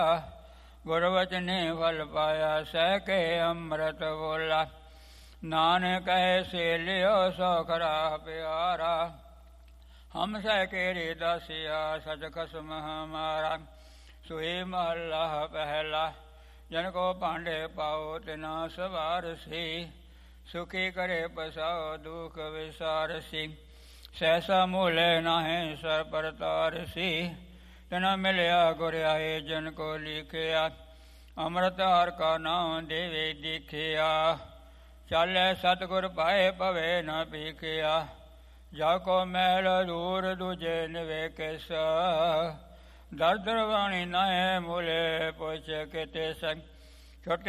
ਗੁਰ ਵਚਨੇ ਫਲ ਪਾਇਆ ਸਹਿ ਕੇ ਅੰਮ੍ਰਿਤ ਬੋਲਾ। ਨਾਨਕ ਕਹੇ ਸੇ ਲਿਓ ਸੋ ਖਰਾ ਪਿਆਰਾ। ਹਮ ਸਹਿ ਕੇਰੀ ਦਸਿਆ ਸਚ ਖਸਮ ਹਮਾਰਾ। ਸੋਈ ਮਹੱਲਾ ਪਹਿਲਾ। ਜਨ ਕੋ ਭਾਂਡੇ ਪਾਓ ਤਿਨਾ ਸਵਾਰਸੀ। ਸੁਖੀ ਕਰੇ ਪਸਾਓ ਦੁਖ ਵਿਸਾਰਸੀ। ਸਹਿਸਾ ਮੂਲੇ ਨਾਹੇ ਸਰ ਪਰਤਾਰਸੀ। ਤਿਨਾ ਮਿਲਿਆ ਗੁਰ ਆਏ ਜਨ ਕੋ ਲਿਖਿਆ। ਅੰਮ੍ਰਿਤ ਹਰਿ ਕਾ ਨਾਮ ਦੇਵੇ ਦੇਖਿਆ। ਚਾਲੇ ਸਤਿਗੁਰ ਪਾਏ ਭਵੇ ਨ ਭੀਖਿਆ। ਜਾ ਕੋ ਮਹਿਲ ਦੂਰ ਦੂਜੇ ਨਿਵੇ ਕਿਸ। ਦਰ ਦਰ ਵਾਣੀ ਨਾਹੇ ਮੂਲੇ ਪੁੱਛ ਕਿਤੇ ਸੰਗ।